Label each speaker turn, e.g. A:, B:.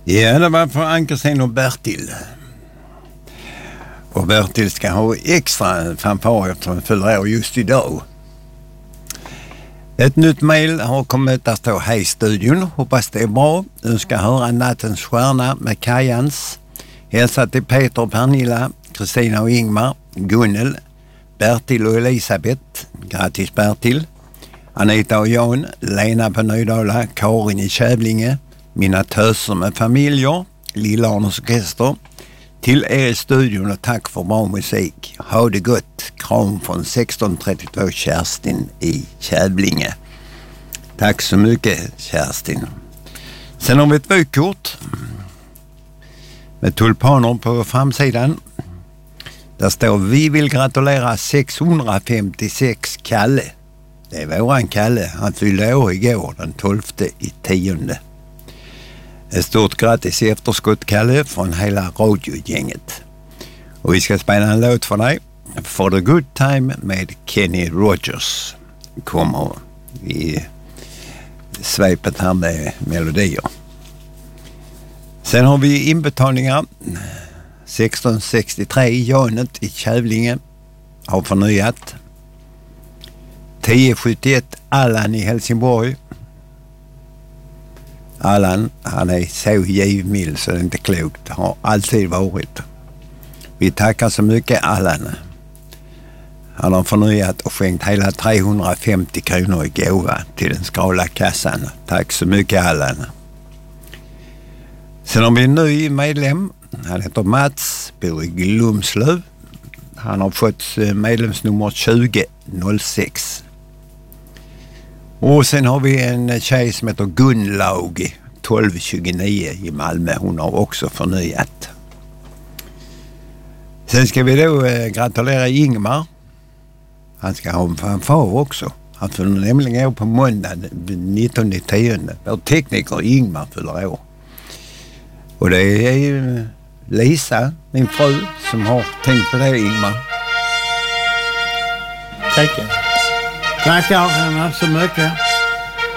A: Ja, det var för Ankersen och Bertil. Och Bertil ska ha extra fanfar eftersom han fyller år just idag. Ett nytt mejl har kommit. Där står: hej studion, hoppas det är bra. Du ska höra Nattens stjärna med Kajans. Hälsa till Peter och Pernilla, Kristina och Ingmar, Gunnel, Bertil och Elisabeth. Grattis Bertil. Anita och Jan, Lena på Nydala, Karin i Kävlinge, mina töser med familjer, Lilla Arnes orkester. Till er i studion och tack för bra musik. Ha det gott. Kram från 1632 Kerstin i Kävlinge. Tack så mycket Kerstin. Sen har vi ett vykort med tulpaner på framsidan. Där står: vi vill gratulera 656 Kalle. Det är våran Kalle. Han fyllde år igår den 12/10. Ett stort grattis i efterskott Kalle från hela radiogänget. Och vi ska spela en låt för dig. For the Good Time med Kenny Rogers. Kommer i svepet här med melodier. Sen har vi inbetalningar. 1663 Janet i Kävlinge har förnyat. 1071 Allan i Helsingborg. Allan, han är så givmild så det är inte klokt. Har alltid varit. Vi tackar så mycket Allan. Han har förnyat och skänkt hela 350 kronor i gåva till den skrala kassan. Tack så mycket Allan. Sen har vi en ny medlem. Han heter Mats, bor i Glumslöv. Han har fått medlemsnummer 2006. Och sen har vi en tjej som heter Gunlaug 1229 i Malmö. Hon har också förnyat. Sen ska vi då gratulera Ingmar. Han ska ha en fanfar också. Han fyller nämligen år på måndag 19/10. Vår tekniker Ingmar fyller år. Och det är ju Lisa, min fru, som har tänkt på det Ingmar.
B: Tackar henne så mycket.